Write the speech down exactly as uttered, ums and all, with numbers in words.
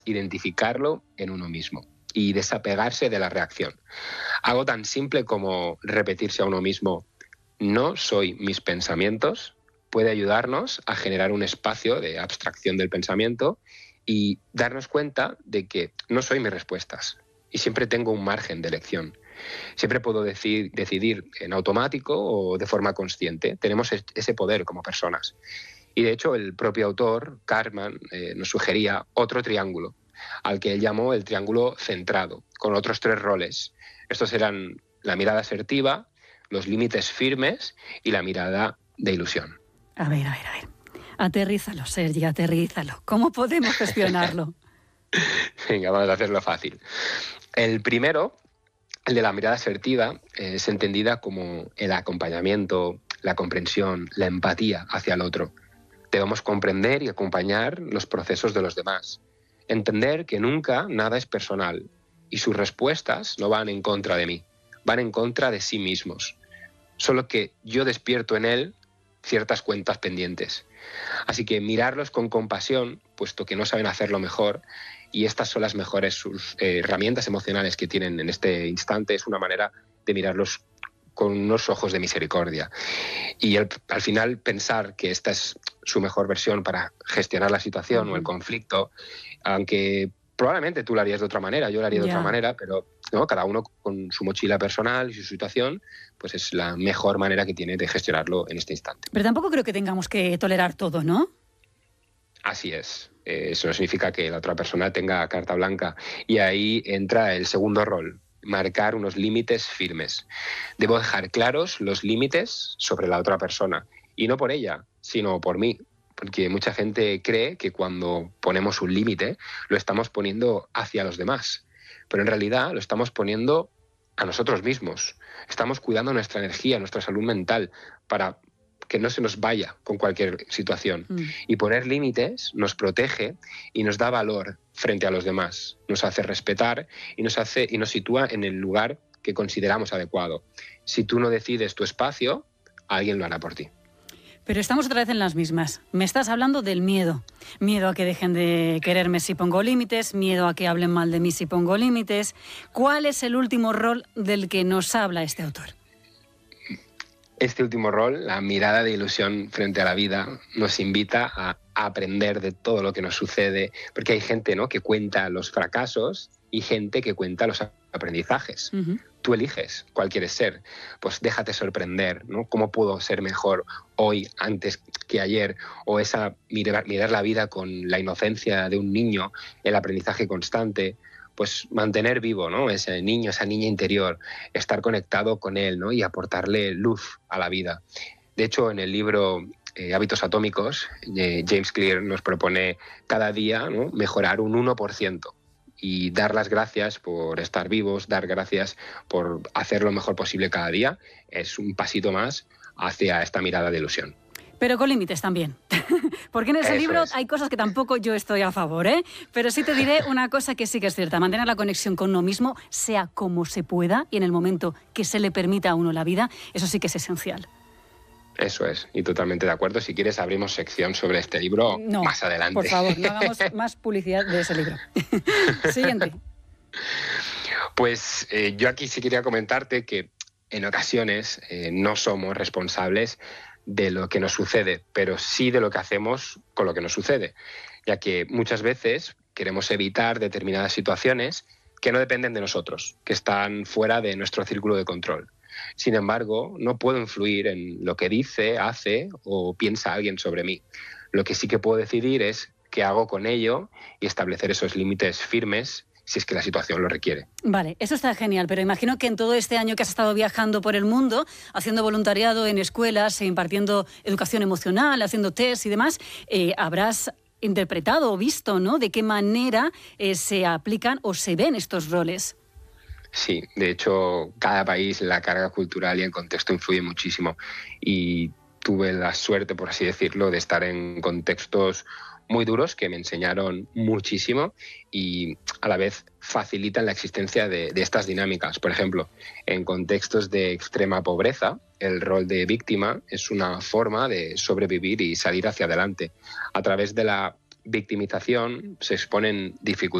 identificarlo en uno mismo y desapegarse de la reacción. Algo tan simple como repetirse a uno mismo: no soy mis pensamientos, puede ayudarnos a generar un espacio de abstracción del pensamiento y darnos cuenta de que no soy mis respuestas y siempre tengo un margen de elección. Siempre puedo decir, decidir en automático o de forma consciente. Tenemos ese poder como personas. Y de hecho el propio autor, Kahneman, eh, nos sugería otro triángulo, al que él llamó el triángulo centrado, con otros tres roles. Estos eran la mirada asertiva, los límites firmes y la mirada de ilusión. A ver, a ver, a ver. Aterrízalo, Sergi, aterrízalo. ¿Cómo podemos gestionarlo? Venga, vamos a hacerlo fácil. El primero, el de la mirada asertiva, es entendida como el acompañamiento, la comprensión, la empatía hacia el otro. Debemos comprender y acompañar los procesos de los demás. Entender que nunca nada es personal y sus respuestas no van en contra de mí, van en contra de sí mismos. Solo que yo despierto en él ciertas cuentas pendientes. Así que mirarlos con compasión, puesto que no saben hacerlo mejor, y estas son las mejores sus, eh, herramientas emocionales que tienen en este instante, es una manera de mirarlos con unos ojos de misericordia. Y el, al final pensar que esta es su mejor versión para gestionar la situación uh-huh. o el conflicto, aunque probablemente tú lo harías de otra manera, yo lo haría de yeah. otra manera, pero ¿no? Cada uno con su mochila personal y su situación, pues es la mejor manera que tiene de gestionarlo en este instante. Pero tampoco creo que tengamos que tolerar todo, ¿no? Así es. Eh, eso no significa que la otra persona tenga carta blanca. Y ahí entra el segundo rol, marcar unos límites firmes. Debo dejar claros los límites sobre la otra persona. Y no por ella, sino por mí. Porque mucha gente cree que cuando ponemos un límite lo estamos poniendo hacia los demás. Pero en realidad lo estamos poniendo a nosotros mismos. Estamos cuidando nuestra energía, nuestra salud mental, para que no se nos vaya con cualquier situación. Mm. Y poner límites nos protege y nos da valor frente a los demás. Nos hace respetar y nos, hace, y nos sitúa en el lugar que consideramos adecuado. Si tú no decides tu espacio, alguien lo hará por ti. Pero estamos otra vez en las mismas. Me estás hablando del miedo. Miedo a que dejen de quererme si pongo límites, miedo a que hablen mal de mí si pongo límites. ¿Cuál es el último rol del que nos habla este autor? Este último rol, la mirada de ilusión frente a la vida, nos invita a aprender de todo lo que nos sucede, porque hay gente, ¿no?, que cuenta los fracasos y gente que cuenta los aprendizajes. Uh-huh. Tú eliges cuál quieres ser, pues déjate sorprender, ¿no? ¿Cómo puedo ser mejor hoy antes que ayer? O esa mirar, mirar la vida con la inocencia de un niño, el aprendizaje constante. Pues mantener vivo, ¿no?, ese niño, esa niña interior, estar conectado con él, ¿no?, y aportarle luz a la vida. De hecho, en el libro eh, Hábitos Atómicos, eh, James Clear nos propone cada día, ¿no?, mejorar un uno por ciento y dar las gracias por estar vivos, dar gracias por hacer lo mejor posible cada día. Es un pasito más hacia esta mirada de ilusión. Pero con límites también. Porque en ese Eso libro es. hay cosas que tampoco yo estoy a favor, ¿eh? Pero sí te diré una cosa que sí que es cierta. Mantener la conexión con uno mismo, sea como se pueda, y en el momento que se le permita a uno la vida, eso sí que es esencial. Eso es, y totalmente de acuerdo. Si quieres, abrimos sección sobre este libro no, más adelante. Por favor, no hagamos más publicidad de ese libro. Siguiente. Pues eh, yo aquí sí quería comentarte que en ocasiones eh, no somos responsables de lo que nos sucede, pero sí de lo que hacemos con lo que nos sucede, ya que muchas veces queremos evitar determinadas situaciones que no dependen de nosotros, que están fuera de nuestro círculo de control. Sin embargo, no puedo influir en lo que dice, hace o piensa alguien sobre mí. Lo que sí que puedo decidir es qué hago con ello y establecer esos límites firmes si es que la situación lo requiere. Vale, eso está genial, pero imagino que en todo este año que has estado viajando por el mundo, haciendo voluntariado en escuelas, impartiendo educación emocional, haciendo test y demás, eh, habrás interpretado o visto, ¿no?, de qué manera eh, se aplican o se ven estos roles. Sí, de hecho, cada país, la carga cultural y el contexto influye muchísimo. Y tuve la suerte, por así decirlo, de estar en contextos muy duros que me enseñaron muchísimo y a la vez facilitan la existencia de, de estas dinámicas. Por ejemplo, en contextos de extrema pobreza, el rol de víctima es una forma de sobrevivir y salir hacia adelante. A través de la victimización, se exponen dificultades